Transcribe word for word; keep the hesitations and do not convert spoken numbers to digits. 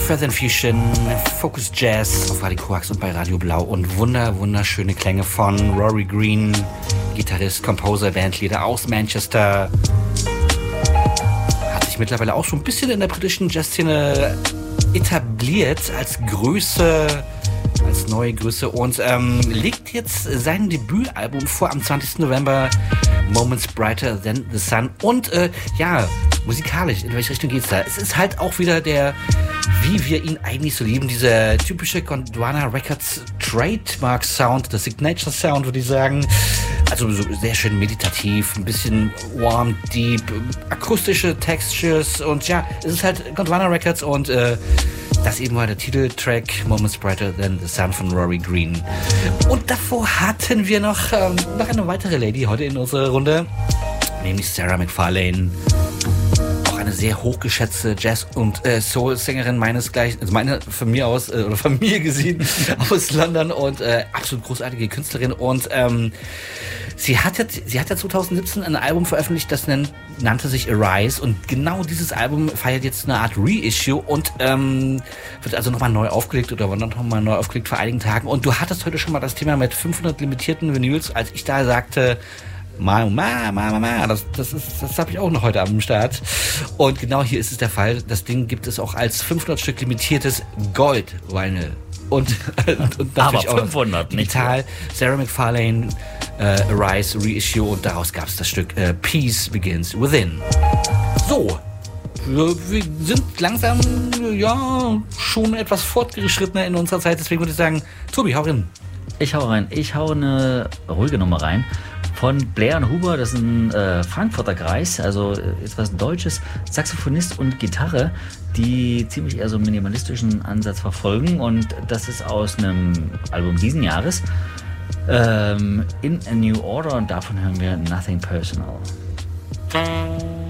Further Infusion, Focus Jazz auf Radio Koax und bei Radio Blau und wunder, wunderschöne Klänge von Rory Green, Gitarrist, Composer, Bandleader aus Manchester. Hat sich mittlerweile auch schon ein bisschen in der britischen Jazzszene etabliert als Größe, als neue Größe und ähm, legt jetzt sein Debütalbum vor am zwanzigsten November, Moments Brighter Than the Sun. Und äh, ja, musikalisch, in welche Richtung geht's da? Es ist halt auch wieder der, wie wir ihn eigentlich so lieben, dieser typische Gondwana Records Trademark Sound, der Signature Sound, würde ich sagen. Also so sehr schön meditativ, ein bisschen warm, deep, akustische Textures und ja, es ist halt Gondwana Records und äh, das eben war der Titeltrack Moments Brighter Than the Sun von Rory Green. Und davor hatten wir noch, ähm, noch eine weitere Lady heute in unserer Runde, nämlich Sarah McFarlane. Auch eine sehr hochgeschätzte Jazz- und äh, Soul-Sängerin meinesgleichen, also meine von mir aus, äh, oder von mir gesehen, aus London und äh, absolut großartige Künstlerin. Und ähm, sie hat ja, sie hat ja zwanzig siebzehn ein Album veröffentlicht, das nennt, nannte sich Arise. Und genau dieses Album feiert jetzt eine Art Reissue und ähm, wird also nochmal neu aufgelegt oder wurde nochmal neu aufgelegt vor einigen Tagen. Und du hattest heute schon mal das Thema mit fünfhundert limitierten Vinyls, als ich da sagte, Ma, ma, ma, ma, ma, das, das ist, das habe ich auch noch heute am Start. Und genau hier ist es der Fall. Das Ding gibt es auch als fünfhundert Stück limitiertes Gold-Vinyl. Und, und natürlich aber fünfhundert, auch digital. Nicht Sarah McFarlane, äh, Arise, Reissue und daraus gab es das Stück äh, Peace Begins Within. So, wir, wir sind langsam, ja, schon etwas fortgeschrittener in unserer Zeit. Deswegen würde ich sagen, Tobi, hau rein. Ich hau rein. Ich hau eine ruhige Nummer rein. Von Blair und Huber, das ist ein äh, Frankfurter Kreis, also etwas Deutsches, Saxophonist und Gitarre, die ziemlich eher so einen minimalistischen Ansatz verfolgen und das ist aus einem Album diesen Jahres, ähm, In a New Order und davon hören wir Nothing Personal.